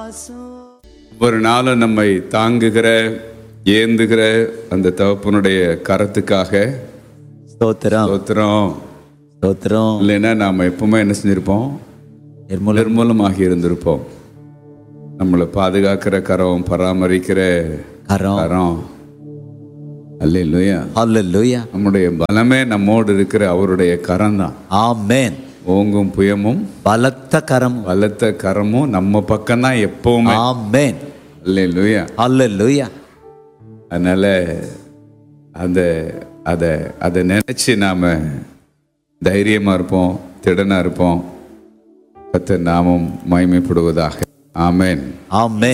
ஒரு நாளும் நம்மை தாங்குகிற ஏந்துகிற அந்த தகப்பனுடைய கரத்துக்காக ஸ்தோத்திரம் ஸ்தோத்திரம். ஸ்தோத்திரம். இல்லைன்னா நாம் எப்பவுமே என்ன செஞ்சிருப்போம்? நிர்மூலமாகி இருந்திருப்போம். நம்மளை பாதுகாக்கிற கரம், பராமரிக்கிற கரம். அல்லேலூயா. ஹல்லேலூயா. நம்முடைய பலமே நம்மோடு இருக்கிற அவருடைய கரம் தான். ஆமென். ஓங்கும் புயமும் பலத்த கரமும் பலத்த கரமும் நம்ம பக்கம் தான் எப்பவுமே. ஆமென். அல்லேலூயா. ஹல்லேலூயா. அதனால அதை நினைச்சு நாம தைரியமா இருப்போம், திடனா இருப்போம். கர்த்தர் நாமம் மகிமைப்படுவதாக. ஆமென். ஆமென்.